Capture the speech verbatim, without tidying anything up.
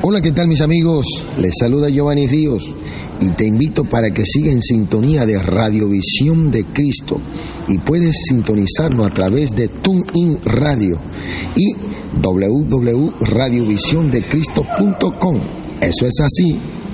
Hola, ¿qué tal mis amigos? Les saluda Giovanni Ríos y te invito para que siga en sintonía de Radiovisión de Cristo y puedes sintonizarlo a través de TuneIn Radio y w w w punto radio visión de cristo punto com. Eso es así.